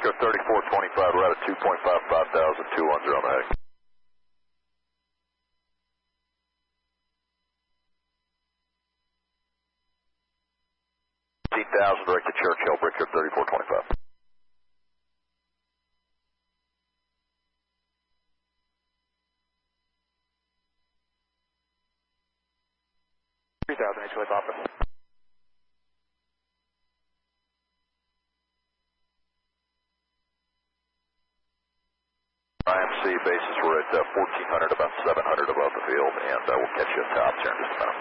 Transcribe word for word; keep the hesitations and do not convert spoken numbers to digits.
Breaker thirty-four twenty-five, we're at a two point five five thousand, two one zero on the heading. fifteen thousand, direct to Churchill, Breaker thirty-four twenty-five. three thousand, H O S office. I M C basis, we're at uh, fourteen hundred, about seven hundred above the field, and uh, we'll catch you at tops here in just a minute.